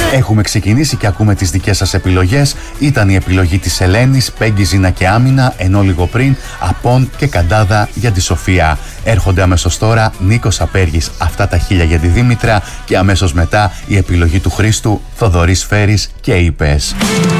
Έχουμε ξεκινήσει και ακούμε τις δικές σας επιλογές. Ήταν η επιλογή της Ελένης, Πέγγι, Ζήνα και Άμυνα, ενώ λίγο πριν Απών και Καντάδα για τη Σοφία. Έρχονται αμέσως τώρα Νίκος Απέργης, Αυτά τα 1000 για τη Δήμητρα, και αμέσως μετά η επιλογή του Χρήστου, Θοδωρής Φέρης και Είπες.